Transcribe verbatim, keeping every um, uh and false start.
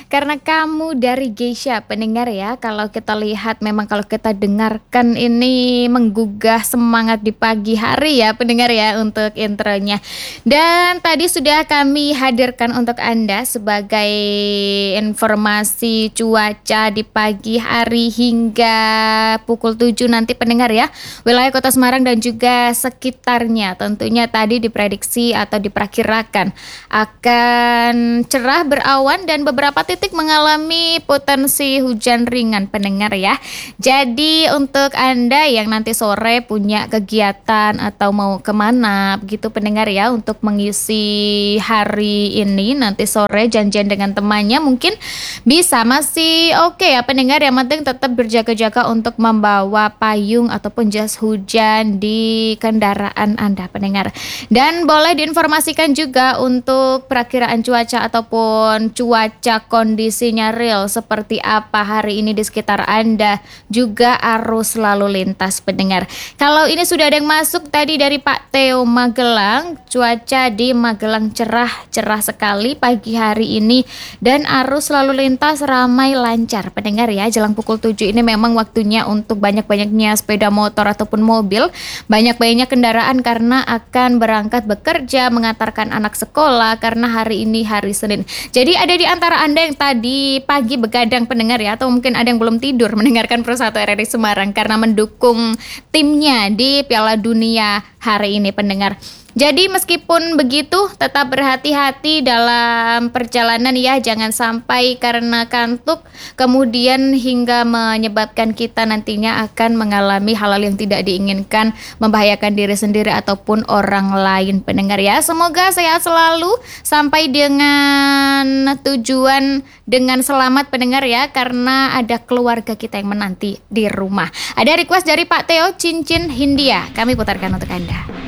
Karena Kamu dari Geisha pendengar ya, kalau kita lihat memang kalau kita dengarkan ini menggugah semangat di pagi hari ya pendengar ya untuk intronya. Dan tadi sudah kami hadirkan untuk Anda sebagai informasi cuaca di pagi hari hingga pukul tujuh nanti pendengar ya. Wilayah Kota Semarang dan juga sekitarnya tentunya tadi diprediksi atau diperkirakan akan cerah berawan dan beberapa titik mengalami potensi hujan ringan pendengar ya. Jadi untuk Anda yang nanti sore punya kegiatan atau mau kemana begitu pendengar ya untuk mengisi hari ini nanti sore janjian dengan temannya mungkin bisa masih oke ya pendengar yang penting tetap berjaga-jaga untuk membawa payung ataupun jas hujan di kendaraan Anda pendengar. Dan boleh diinformasikan juga untuk perakiraan cuaca ataupun cuaca kondisinya real seperti apa hari ini di sekitar Anda juga arus lalu lintas pendengar. Kalau ini sudah ada yang masuk tadi dari Pak Theo Magelang, cuaca di Magelang cerah cerah sekali pagi hari ini dan arus lalu lintas ramai lancar pendengar ya. Jelang pukul tujuh ini memang waktunya untuk banyak-banyaknya sepeda motor ataupun mobil, banyak-banyaknya kendaraan karena akan berangkat bekerja, mengantarkan anak sekolah karena hari ini hari Senin. Jadi ada di antara Anda yang tadi pagi begadang pendengar ya, atau mungkin ada yang belum tidur mendengarkan Pro satu R R I Semarang karena mendukung timnya di Piala Dunia hari ini pendengar. Jadi meskipun begitu tetap berhati-hati dalam perjalanan ya, jangan sampai karena kantuk kemudian hingga menyebabkan kita nantinya akan mengalami hal-hal yang tidak diinginkan, membahayakan diri sendiri ataupun orang lain pendengar ya. Semoga sehat selalu sampai dengan tujuan dengan selamat pendengar ya, karena ada keluarga kita yang menanti di rumah. Ada request dari Pak Theo, Cincin Hindia, kami putarkan untuk Anda.